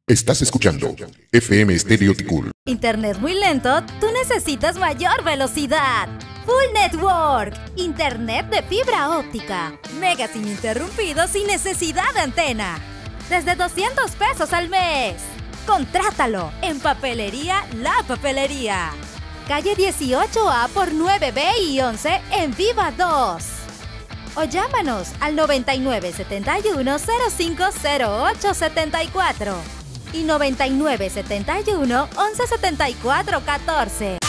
Estás escuchando FM Estéreo Ticul. Internet muy lento, tú necesitas mayor velocidad. Full Network, internet de fibra óptica, megas ininterrumpidos sin necesidad de antena. Desde 200 pesos al mes. Contrátalo en Papelería La Papelería. Calle 18A por 9B y 11 en Viva 2. O llámanos al 9971-050874 y 9971-117414.